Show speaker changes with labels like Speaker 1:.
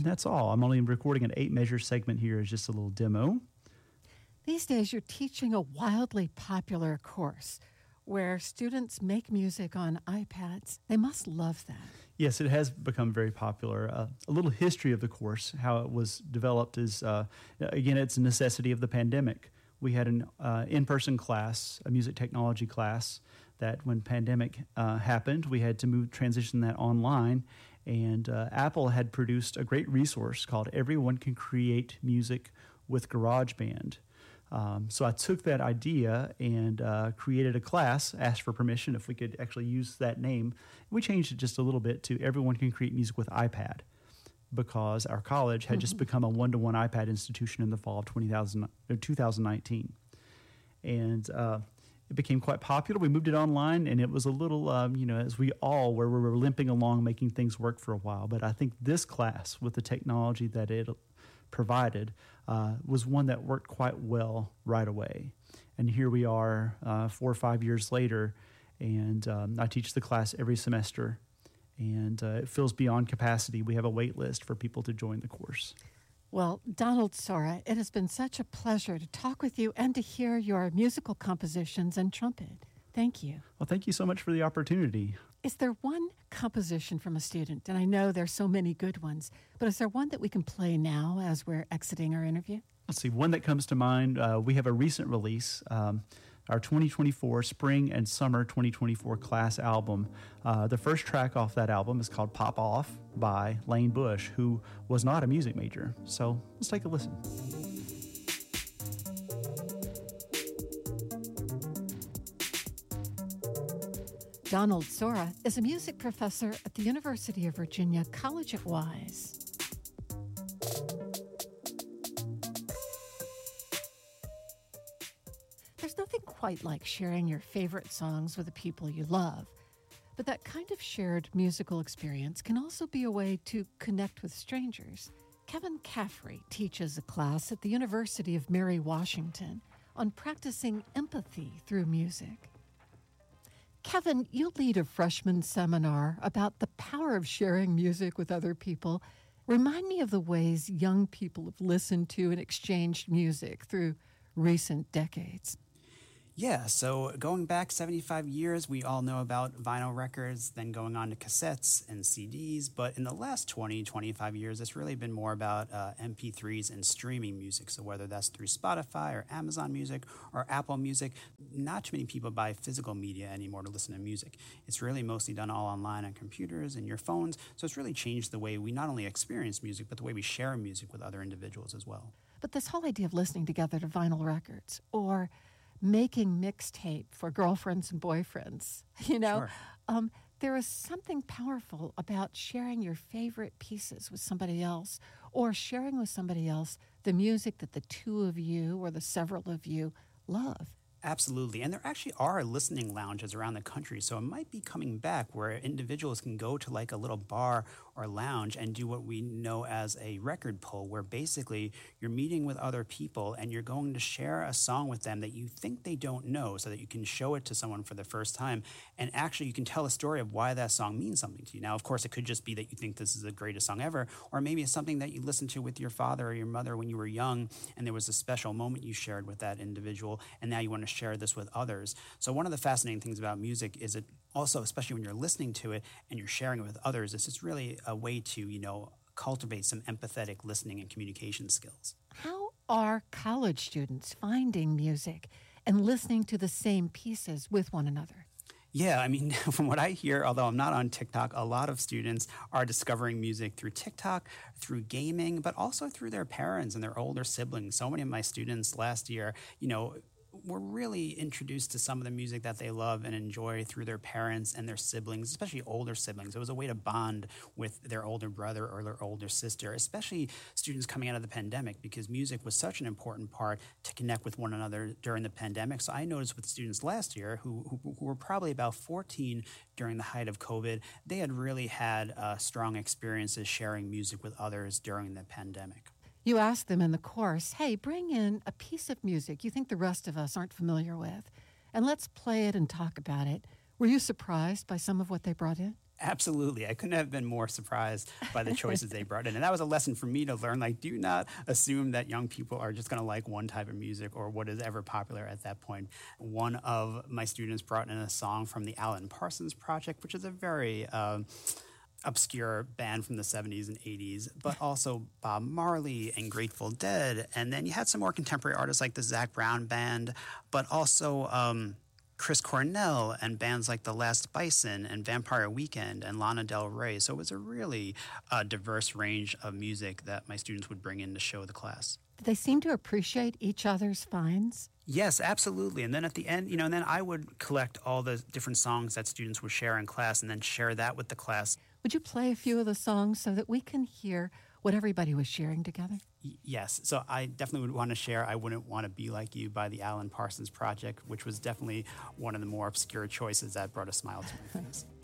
Speaker 1: And that's all. I'm only recording an 8-measure segment here as just a little demo.
Speaker 2: These days, you're teaching a wildly popular course where students make music on iPads. They must love that.
Speaker 1: Yes, it has become very popular. A little history of the course, how it was developed is, again, it's a necessity of the pandemic. We had an in-person class, a music technology class, that when pandemic happened, we had to transition that online. And Apple had produced a great resource called Everyone Can Create Music with GarageBand. So I took that idea and created a class, asked for permission if we could actually use that name. We changed it just a little bit to Everyone Can Create Music with iPad, because our college had just become a one-to-one iPad institution in the fall of 2019. And it became quite popular. We moved it online, and it was a little, as we all were limping along making things work for a while. But I think this class, with the technology that it provided, was one that worked quite well right away. And here we are 4 or 5 years later, and I teach the class every semester, and it fills beyond capacity. We have a wait list for people to join the course.
Speaker 2: Well, Donald Sora, it has been such a pleasure to talk with you and to hear your musical compositions and trumpet. Thank you.
Speaker 1: Well, thank you so much for the opportunity.
Speaker 2: Is there one composition from a student, and I know there's so many good ones, but is there one that we can play now as we're exiting our interview?
Speaker 1: Let's see, one that comes to mind, we have a recent release, our 2024 Spring and Summer 2024 class album. The first track off that album is called Pop Off by Lane Bush, who was not a music major. So let's take a listen.
Speaker 2: Donald Sora is a music professor at the University of Virginia College at Wise. There's nothing quite like sharing your favorite songs with the people you love, but that kind of shared musical experience can also be a way to connect with strangers. Kevin Caffrey teaches a class at the University of Mary Washington on practicing empathy through music. Kevin, you lead a freshman seminar about the power of sharing music with other people. Remind me of the ways young people have listened to and exchanged music through recent decades.
Speaker 3: Yeah, so going back 75 years, we all know about vinyl records, then going on to cassettes and CDs. But in the last 20, 25 years, it's really been more about MP3s and streaming music. So whether that's through Spotify or Amazon Music or Apple Music, not too many people buy physical media anymore to listen to music. It's really mostly done all online on computers and your phones. So it's really changed the way we not only experience music, but the way we share music with other individuals as well.
Speaker 2: But this whole idea of listening together to vinyl records or making mixtape for girlfriends and boyfriends,
Speaker 3: Sure.
Speaker 2: There is something powerful about sharing your favorite pieces with somebody else or sharing with somebody else the music that the two of you or the several of you love.
Speaker 3: Absolutely. And there actually are listening lounges around the country. So it might be coming back where individuals can go to like a little bar or lounge and do what we know as a record pull, where basically you're meeting with other people and you're going to share a song with them that you think they don't know so that you can show it to someone for the first time. And actually you can tell a story of why that song means something to you. Now, of course, it could just be that you think this is the greatest song ever, or maybe it's something that you listened to with your father or your mother when you were young and there was a special moment you shared with that individual and now you want to share this with others. So one of the fascinating things about music is it also, especially when you're listening to it and you're sharing it with others, is it's really a way to, cultivate some empathetic listening and communication skills.
Speaker 2: How are college students finding music and listening to the same pieces with one another?
Speaker 3: Yeah, I mean, from what I hear, although I'm not on TikTok, a lot of students are discovering music through TikTok, through gaming, but also through their parents and their older siblings. So many of my students last year, were really introduced to some of the music that they love and enjoy through their parents and their siblings, especially older siblings. It was a way to bond with their older brother or their older sister, especially students coming out of the pandemic, because music was such an important part to connect with one another during the pandemic. So I noticed with students last year who were probably about 14 during the height of COVID, they had really had strong experiences sharing music with others during the pandemic.
Speaker 2: You ask them in the course, hey, bring in a piece of music you think the rest of us aren't familiar with, and let's play it and talk about it. Were you surprised by some of what they brought in?
Speaker 3: Absolutely. I couldn't have been more surprised by the choices they brought in. And that was a lesson for me to learn. Like, do not assume that young people are just going to like one type of music or what is ever popular at that point. One of my students brought in a song from the Alan Parsons Project, which is a very obscure band from the 70s and 80s, but also Bob Marley and Grateful Dead. And then you had some more contemporary artists like the Zac Brown Band, but also Chris Cornell and bands like The Last Bison and Vampire Weekend and Lana Del Rey. So it was a really diverse range of music that my students would bring in to show the class.
Speaker 2: Did they seem to appreciate each other's finds?
Speaker 3: Yes, absolutely. And then at the end, and then I would collect all the different songs that students would share in class and then share that with the class.
Speaker 2: Would you play a few of the songs so that we can hear what everybody was sharing together?
Speaker 3: Yes. So I definitely would want to share I Wouldn't Want to Be Like You by the Alan Parsons Project, which was definitely one of the more obscure choices that brought a smile to my face.